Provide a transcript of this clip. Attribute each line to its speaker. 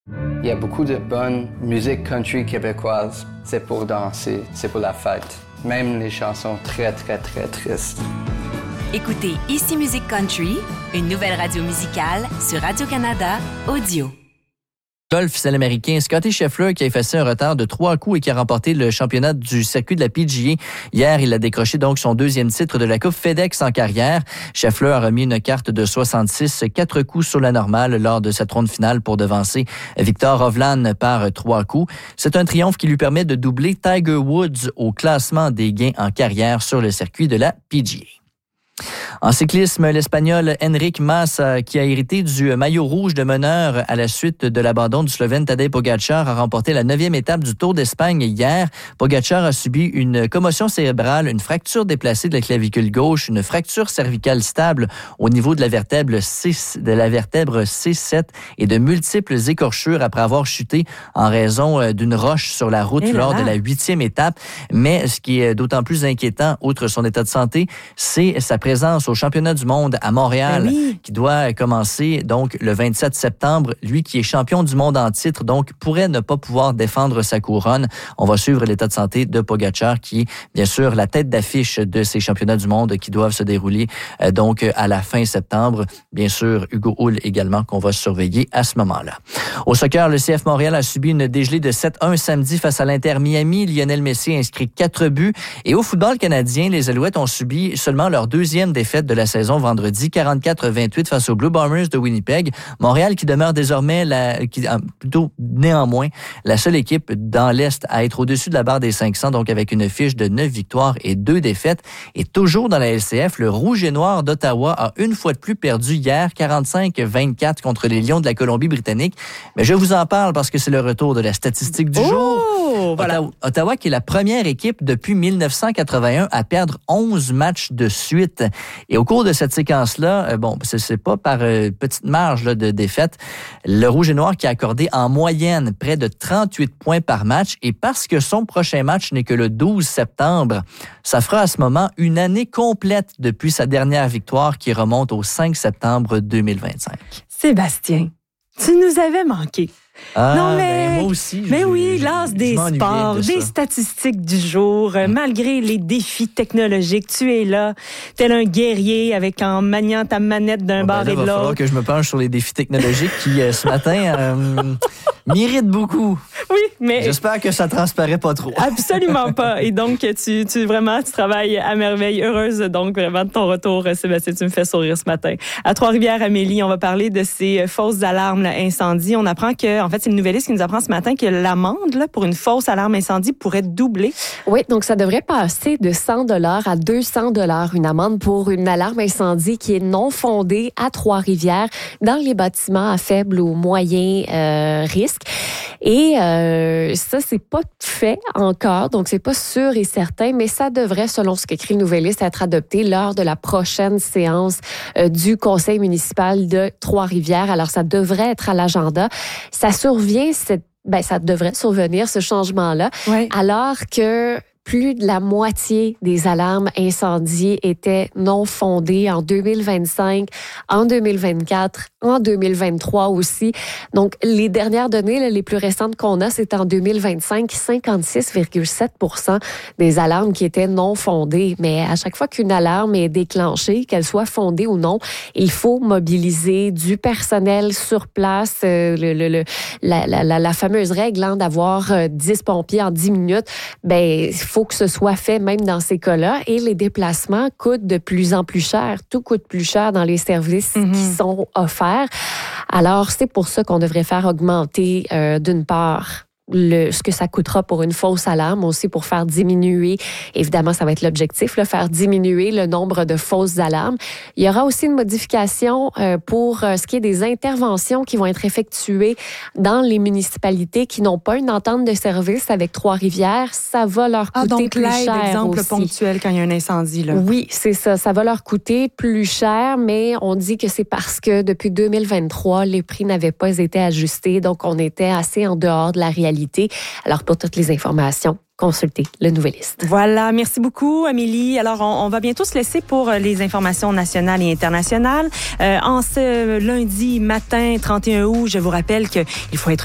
Speaker 1: Il y a beaucoup de bonne musique country québécoise. C'est pour danser, c'est pour la fête. Même les chansons très, très, très tristes.
Speaker 2: Écoutez Ici Musique Country, une nouvelle radio musicale sur Radio-Canada Audio.
Speaker 3: Golf, c'est l'Américain Scottie Scheffler qui a effacé un retard de 3 coups et qui a remporté le championnat du circuit de la PGA. Hier, il a décroché donc son 2e titre de la Coupe FedEx en carrière. Scheffler a remis une carte de 66, 4 coups sur la normale lors de cette ronde finale pour devancer Victor Hovland par 3 coups. C'est un triomphe qui lui permet de doubler Tiger Woods au classement des gains en carrière sur le circuit de la PGA. En cyclisme, l'Espagnol Enric Mas, qui a hérité du maillot rouge de meneur à la suite de l'abandon du Slovène Tadej Pogačar, a remporté la 9e étape du Tour d'Espagne hier. Pogačar a subi une commotion cérébrale, une fracture déplacée de la clavicule gauche, une fracture cervicale stable au niveau de la vertèbre C7 et de multiples écorchures après avoir chuté en raison d'une roche sur la route lors de la 8e étape. Mais ce qui est d'autant plus inquiétant, outre son état de santé, c'est sa présence au championnat du monde à Montréal, qui doit commencer donc le 27 septembre. Lui qui est champion du monde en titre, donc pourrait ne pas pouvoir défendre sa couronne. On va suivre l'état de santé de Pogačar, qui est bien sûr la tête d'affiche de ces championnats du monde qui doivent se dérouler donc à la fin septembre. Bien sûr, Hugo Hull également qu'on va surveiller à ce moment-là. Au soccer, le CF Montréal a subi une dégelée de 7-1 samedi face à l'Inter Miami. Lionel Messi a inscrit 4 buts. Et au football canadien, les Alouettes ont subi seulement leur 2e défaite de la saison vendredi, 44-28 face aux Blue Bombers de Winnipeg. Montréal qui demeure désormais, néanmoins, la seule équipe dans l'Est à être au-dessus de la barre des 500, donc avec une fiche de 9 victoires et 2 défaites. Et toujours dans la LCF, le Rouge et Noir d'Ottawa a une fois de plus perdu hier, 45-24 contre les Lions de la Colombie-Britannique. Mais je vous en parle parce que c'est le retour de la statistique du jour. Voilà. Ottawa qui est la première équipe depuis 1981 à perdre 11 matchs de suite. Et au cours de cette séquence-là, c'est pas par petite marge là, de défaite, le Rouge et Noir qui a accordé en moyenne près de 38 points par match. Et parce que son prochain match n'est que le 12 septembre, ça fera à ce moment une année complète depuis sa dernière victoire qui remonte au 5 septembre 2025.
Speaker 4: Sébastien, tu nous avais manqué.
Speaker 3: Non, mais moi aussi.
Speaker 4: Mais oui, l'as des sports, des statistiques du jour. Malgré les défis technologiques, tu es là, tel un guerrier en maniant ta manette d'un bord et de l'autre. Il va falloir
Speaker 3: que je me penche sur les défis technologiques qui, ce matin, m'irritent beaucoup.
Speaker 4: Oui, mais...
Speaker 3: J'espère que ça transparaît pas trop.
Speaker 4: Absolument pas. Et donc, tu travailles à merveille. Heureuse, donc, vraiment, de ton retour, Sébastien. Tu me fais sourire ce matin. À Trois-Rivières, Amélie, on va parler de ces fausses alarmes incendie. On apprend que, en fait, c'est une nouvelliste qui nous apprend ce matin que l'amende là, pour une fausse alarme incendie pourrait doubler.
Speaker 5: Oui, donc ça devrait passer de 100 $ à 200 $, une amende pour une alarme incendie qui est non fondée à Trois-Rivières dans les bâtiments à faible ou moyen risque. Et ça, c'est pas fait encore, donc c'est pas sûr et certain, mais ça devrait, selon ce qu'écrit le Nouvelliste, être adopté lors de la prochaine séance du conseil municipal de Trois-Rivières. Alors, ça devrait être à l'agenda. Ça devrait survenir, ce changement-là, alors que plus de la moitié des alarmes incendies étaient non fondées en 2025, en 2024, en 2023 aussi. Donc, les dernières données les plus récentes qu'on a, c'est en 2025, 56,7% des alarmes qui étaient non fondées. Mais à chaque fois qu'une alarme est déclenchée, qu'elle soit fondée ou non, il faut mobiliser du personnel sur place. La fameuse règle d'avoir 10 pompiers en 10 minutes, il faut que ce soit fait même dans ces cas-là. Et les déplacements coûtent de plus en plus cher. Tout coûte plus cher dans les services qui sont offerts. Alors, c'est pour ça qu'on devrait faire augmenter, d'une part, ce que ça coûtera pour une fausse alarme, aussi pour faire diminuer, évidemment, ça va être l'objectif, faire diminuer le nombre de fausses alarmes. Il y aura aussi une modification pour ce qui est des interventions qui vont être effectuées dans les municipalités qui n'ont pas une entente de service avec Trois-Rivières. Ça va leur coûter plus cher aussi.
Speaker 4: Exemple ponctuel quand il y a un incendie. Là.
Speaker 5: Oui, c'est ça. Ça va leur coûter plus cher, mais on dit que c'est parce que depuis 2023, les prix n'avaient pas été ajustés, donc on était assez en dehors de la réalité. Alors, pour toutes les informations, consultez le Nouvelliste.
Speaker 4: Voilà, merci beaucoup, Amélie. Alors, on va bientôt se laisser pour les informations nationales et internationales. En ce lundi matin, 31 août, je vous rappelle qu'il faut être